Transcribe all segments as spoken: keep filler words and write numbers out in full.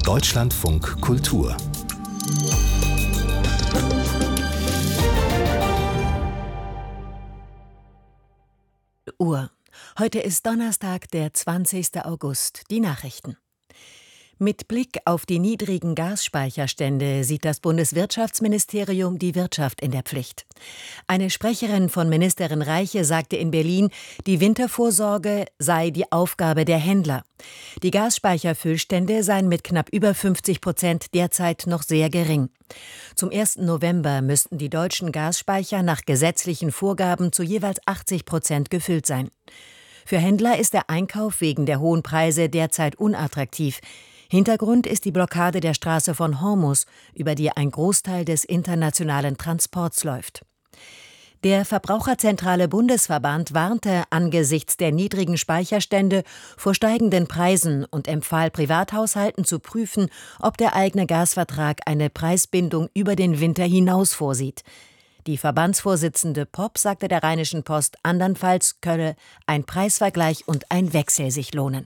Deutschlandfunk Kultur. Uhr. Heute ist Donnerstag, der zwanzigster August. Die Nachrichten. Mit Blick auf die niedrigen Gasspeicherstände sieht das Bundeswirtschaftsministerium die Wirtschaft in der Pflicht. Eine Sprecherin von Ministerin Reiche sagte in Berlin, die Wintervorsorge sei die Aufgabe der Händler. Die Gasspeicherfüllstände seien mit knapp über fünfzig Prozent derzeit noch sehr gering. Zum ersten November müssten die deutschen Gasspeicher nach gesetzlichen Vorgaben zu jeweils achtzig Prozent gefüllt sein. Für Händler ist der Einkauf wegen der hohen Preise derzeit unattraktiv. Hintergrund ist die Blockade der Straße von Hormuz, über die ein Großteil des internationalen Transports läuft. Der Verbraucherzentrale Bundesverband warnte angesichts der niedrigen Speicherstände vor steigenden Preisen und empfahl Privathaushalten zu prüfen, ob der eigene Gasvertrag eine Preisbindung über den Winter hinaus vorsieht. Die Verbandsvorsitzende Popp sagte der Rheinischen Post, andernfalls könne ein Preisvergleich und ein Wechsel sich lohnen.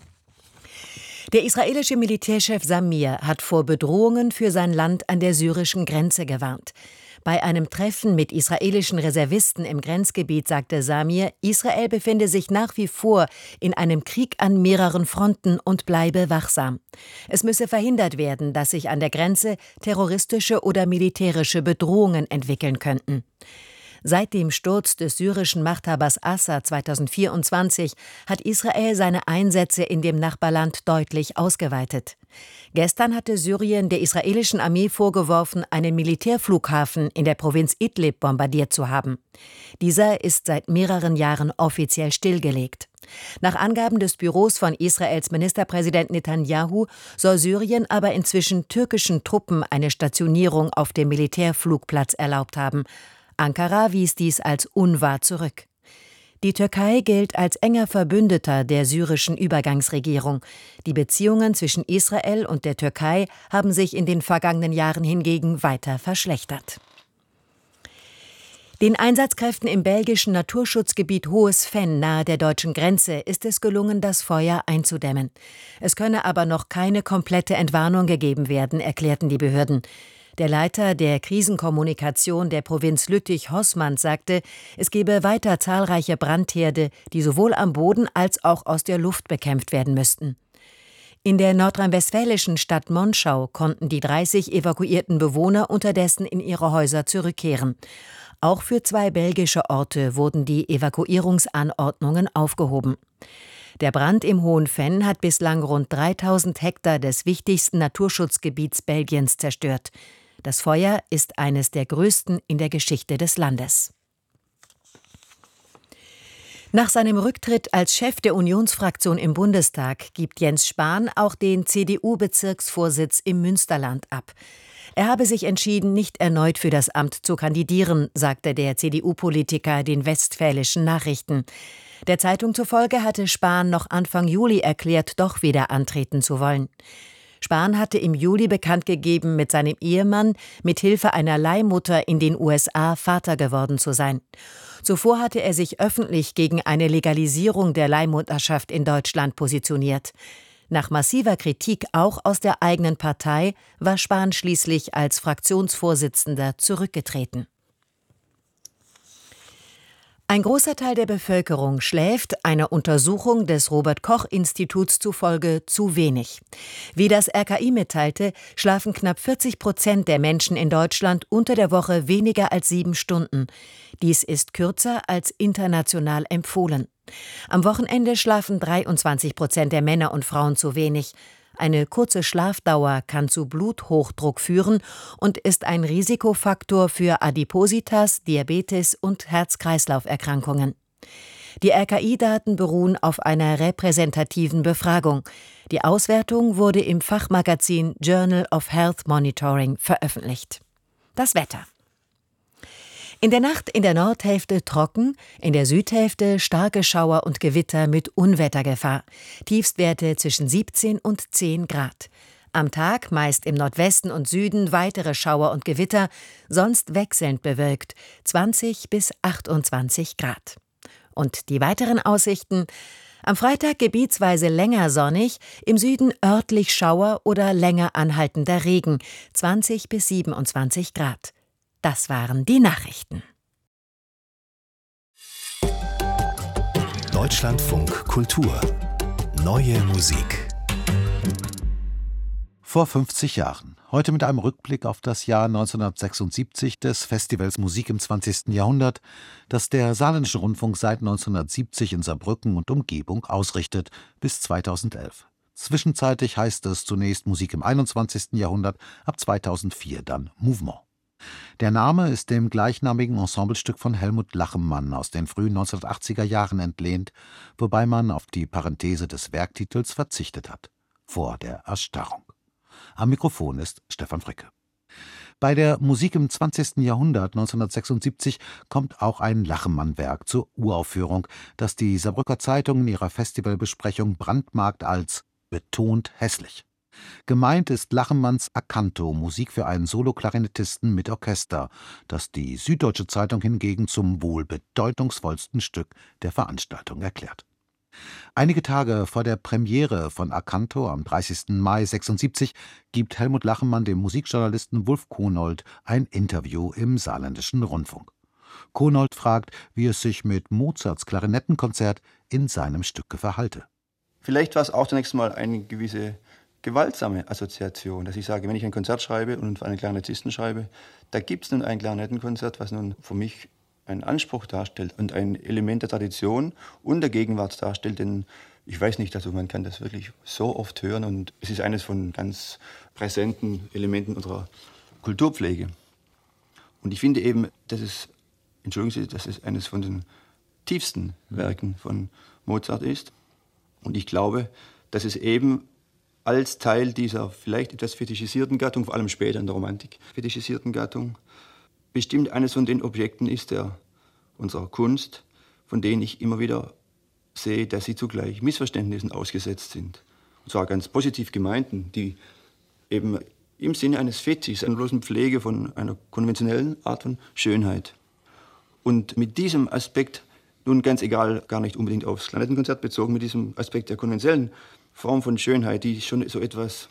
Der israelische Militärchef Samir hat vor Bedrohungen für sein Land an der syrischen Grenze gewarnt. Bei einem Treffen mit israelischen Reservisten im Grenzgebiet sagte Samir, Israel befinde sich nach wie vor in einem Krieg an mehreren Fronten und bleibe wachsam. Es müsse verhindert werden, dass sich an der Grenze terroristische oder militärische Bedrohungen entwickeln könnten. Seit dem Sturz des syrischen Machthabers Assad zweitausendvierundzwanzig hat Israel seine Einsätze in dem Nachbarland deutlich ausgeweitet. Gestern hatte Syrien der israelischen Armee vorgeworfen, einen Militärflughafen in der Provinz Idlib bombardiert zu haben. Dieser ist seit mehreren Jahren offiziell stillgelegt. Nach Angaben des Büros von Israels Ministerpräsident Netanyahu soll Syrien aber inzwischen türkischen Truppen eine Stationierung auf dem Militärflugplatz erlaubt haben. Ankara wies dies als unwahr zurück. Die Türkei gilt als enger Verbündeter der syrischen Übergangsregierung. Die Beziehungen zwischen Israel und der Türkei haben sich in den vergangenen Jahren hingegen weiter verschlechtert. Den Einsatzkräften im belgischen Naturschutzgebiet Hohes Venn nahe der deutschen Grenze ist es gelungen, das Feuer einzudämmen. Es könne aber noch keine komplette Entwarnung gegeben werden, erklärten die Behörden. Der Leiter der Krisenkommunikation der Provinz Lüttich-Hossmann sagte, es gebe weiter zahlreiche Brandherde, die sowohl am Boden als auch aus der Luft bekämpft werden müssten. In der nordrhein-westfälischen Stadt Monschau konnten die dreißig evakuierten Bewohner unterdessen in ihre Häuser zurückkehren. Auch für zwei belgische Orte wurden die Evakuierungsanordnungen aufgehoben. Der Brand im Hohen Venn hat bislang rund dreitausend Hektar des wichtigsten Naturschutzgebiets Belgiens zerstört. Das Feuer ist eines der größten in der Geschichte des Landes. Nach seinem Rücktritt als Chef der Unionsfraktion im Bundestag gibt Jens Spahn auch den C D U-Bezirksvorsitz im Münsterland ab. Er habe sich entschieden, nicht erneut für das Amt zu kandidieren, sagte der C D U-Politiker den Westfälischen Nachrichten. Der Zeitung zufolge hatte Spahn noch Anfang Juli erklärt, doch wieder antreten zu wollen. Spahn hatte im Juli bekannt gegeben, mit seinem Ehemann mit Hilfe einer Leihmutter in den U S A Vater geworden zu sein. Zuvor hatte er sich öffentlich gegen eine Legalisierung der Leihmutterschaft in Deutschland positioniert. Nach massiver Kritik auch aus der eigenen Partei war Spahn schließlich als Fraktionsvorsitzender zurückgetreten. Ein großer Teil der Bevölkerung schläft, einer Untersuchung des Robert-Koch-Instituts zufolge, zu wenig. Wie das R K I mitteilte, schlafen knapp vierzig Prozent der Menschen in Deutschland unter der Woche weniger als sieben Stunden. Dies ist kürzer als international empfohlen. Am Wochenende schlafen dreiundzwanzig Prozent der Männer und Frauen zu wenig. Eine kurze Schlafdauer kann zu Bluthochdruck führen und ist ein Risikofaktor für Adipositas, Diabetes und Herz-Kreislauf-Erkrankungen. Die R K I-Daten beruhen auf einer repräsentativen Befragung. Die Auswertung wurde im Fachmagazin Journal of Health Monitoring veröffentlicht. Das Wetter. In der Nacht in der Nordhälfte trocken, in der Südhälfte starke Schauer und Gewitter mit Unwettergefahr. Tiefstwerte zwischen siebzehn und zehn Grad. Am Tag meist im Nordwesten und Süden weitere Schauer und Gewitter, sonst wechselnd bewölkt, zwanzig bis achtundzwanzig Grad. Und die weiteren Aussichten: Am Freitag gebietsweise länger sonnig, im Süden örtlich Schauer oder länger anhaltender Regen, zwanzig bis siebenundzwanzig Grad. Das waren die Nachrichten. Deutschlandfunk Kultur. Neue Musik. Vor fünfzig Jahren. Heute mit einem Rückblick auf das Jahr neunzehnhundertsechsundsiebzig des Festivals Musik im zwanzigsten Jahrhundert, das der Saarländische Rundfunk seit neunzehnhundertsiebzig in Saarbrücken und Umgebung ausrichtet, bis zweitausendelf. Zwischenzeitlich heißt es zunächst Musik im einundzwanzigsten Jahrhundert, ab zweitausendvier dann Mouvement. Der Name ist dem gleichnamigen Ensemblestück von Helmut Lachenmann aus den frühen neunzehnhundertachtziger Jahren entlehnt, wobei man auf die Parenthese des Werktitels verzichtet hat. Vor der Erstarrung. Am Mikrofon ist Stefan Fricke. Bei der Musik im zwanzigsten Jahrhundert neunzehnhundertsechsundsiebzig kommt auch ein Lachenmann-Werk zur Uraufführung, das die Saarbrücker Zeitung in ihrer Festivalbesprechung brandmarkt als betont hässlich. Gemeint ist Lachenmanns Acanto, Musik für einen Soloklarinettisten mit Orchester, das die Süddeutsche Zeitung hingegen zum wohl bedeutungsvollsten Stück der Veranstaltung erklärt. Einige Tage vor der Premiere von Acanto am dreißigsten Mai sechsundsiebzig gibt Helmut Lachenmann dem Musikjournalisten Wulf Konold ein Interview im Saarländischen Rundfunk. Konold fragt, wie es sich mit Mozarts Klarinettenkonzert in seinem Stücke verhalte. Vielleicht war es auch zunächst mal eine gewisse gewaltsame Assoziation, dass ich sage, wenn ich ein Konzert schreibe und für einen Klarinettisten schreibe, da gibt es nun ein Klarinettenkonzert, was nun für mich einen Anspruch darstellt und ein Element der Tradition und der Gegenwart darstellt, denn ich weiß nicht, also man kann das wirklich so oft hören und es ist eines von ganz präsenten Elementen unserer Kulturpflege. Und ich finde eben, dass es, entschuldigen Sie, dass es eines von den tiefsten Werken von Mozart ist. Und ich glaube, dass es eben als Teil dieser vielleicht etwas fetischisierten Gattung, vor allem später in der Romantik fetischisierten Gattung, bestimmt eines von den Objekten ist der unserer Kunst, von denen ich immer wieder sehe, dass sie zugleich Missverständnissen ausgesetzt sind. Und zwar ganz positiv gemeinten, die eben im Sinne eines Fetischs, einer bloßen Pflege von einer konventionellen Art von Schönheit. Und mit diesem Aspekt, nun ganz egal, gar nicht unbedingt aufs Klarinettenkonzert bezogen, mit diesem Aspekt der konventionellen Form von Schönheit, die schon so etwas,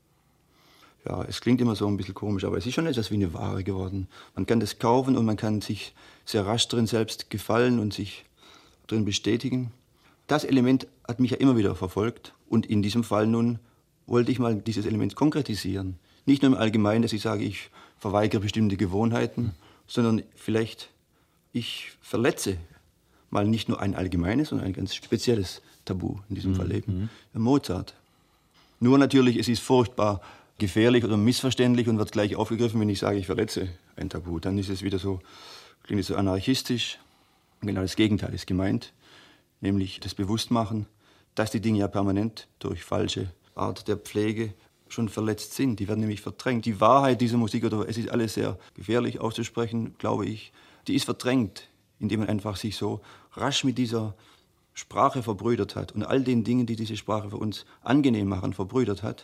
ja, es klingt immer so ein bisschen komisch, aber es ist schon etwas wie eine Ware geworden. Man kann das kaufen und man kann sich sehr rasch drin selbst gefallen und sich drin bestätigen. Das Element hat mich ja immer wieder verfolgt und in diesem Fall nun wollte ich mal dieses Element konkretisieren. Nicht nur im Allgemeinen, dass ich sage, ich verweigere bestimmte Gewohnheiten, sondern vielleicht ich verletze mal nicht nur ein allgemeines, sondern ein ganz spezielles Tabu, in diesem mhm. Fall eben Mozart. Nur natürlich, es ist furchtbar gefährlich oder missverständlich und wird gleich aufgegriffen, wenn ich sage, ich verletze ein Tabu. Dann ist es wieder so, klingt es so anarchistisch. Genau das Gegenteil ist gemeint, nämlich das Bewusstmachen, dass die Dinge ja permanent durch falsche Art der Pflege schon verletzt sind. Die werden nämlich verdrängt. Die Wahrheit dieser Musik, oder es ist alles sehr gefährlich auszusprechen, glaube ich, die ist verdrängt, indem man einfach sich so rasch mit dieser Sprache verbrüdert hat und all den Dingen, die diese Sprache für uns angenehm machen, verbrüdert hat.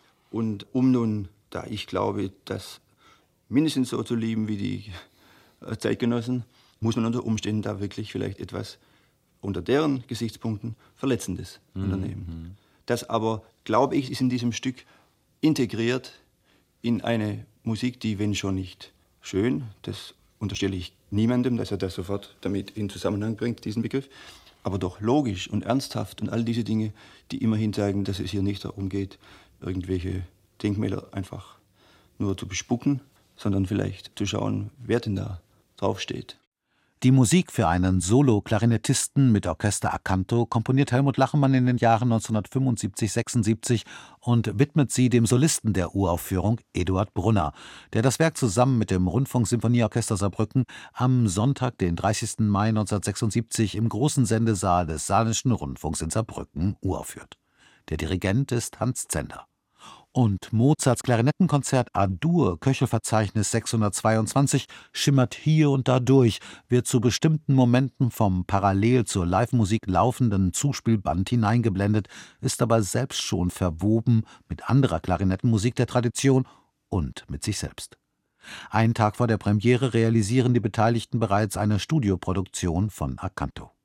Und um nun, da ich glaube, das mindestens so zu lieben wie die Zeitgenossen, muss man unter Umständen da wirklich vielleicht etwas unter deren Gesichtspunkten Verletzendes mhm. unternehmen. Das aber, glaube ich, ist in diesem Stück integriert in eine Musik, die, wenn schon nicht schön, das unterstelle ich niemandem, dass er das sofort damit in Zusammenhang bringt, diesen Begriff, aber doch logisch und ernsthaft und all diese Dinge, die immerhin zeigen, dass es hier nicht darum geht, irgendwelche Denkmäler einfach nur zu bespucken, sondern vielleicht zu schauen, wer denn da draufsteht. Die Musik für einen Solo-Klarinettisten mit Orchester Acanto komponiert Helmut Lachenmann in den Jahren neunzehnhundertfünfundsiebzig sechsundsiebzig und widmet sie dem Solisten der Uraufführung, Eduard Brunner, der das Werk zusammen mit dem Rundfunk-Sinfonieorchester Saarbrücken am Sonntag, den dreißigsten Mai neunzehnhundertsechsundsiebzig im großen Sendesaal des Saarländischen Rundfunks in Saarbrücken uraufführt. Der Dirigent ist Hans Zender. Und Mozarts Klarinettenkonzert A-Dur, Köchelverzeichnis sechshundertzweiundzwanzig, schimmert hier und da durch, wird zu bestimmten Momenten vom parallel zur Live-Musik laufenden Zuspielband hineingeblendet, ist aber selbst schon verwoben mit anderer Klarinettenmusik der Tradition und mit sich selbst. Einen Tag vor der Premiere realisieren die Beteiligten bereits eine Studioproduktion von Acanto.